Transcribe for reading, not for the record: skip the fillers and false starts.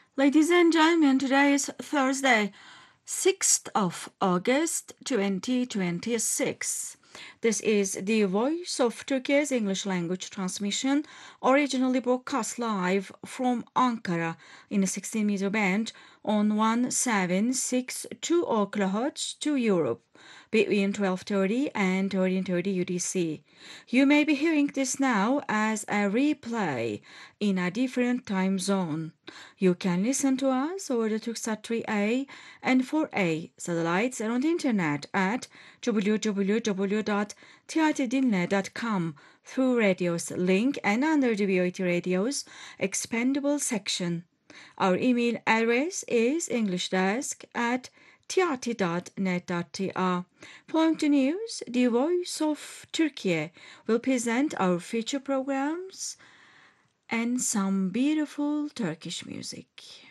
Ladies and gentlemen, today is Thursday, 6th of August 2026. This is the Voice of Turkey's English language transmission, originally broadcast live from Ankara in a 16-meter band on 1762 kHz to Europe between 12:30 and 13:30 UTC. You may be hearing this now as a replay in a different time zone. You can listen to us over the Turksat 3A and 4A satellites and on the internet at www.titdinle.com through Radio's link and under the VOT Radio's expandable section. Our email address is englishdesk@trt.net.tr. Following the news, the Voice of Turkey will present our future programs and some beautiful Turkish music.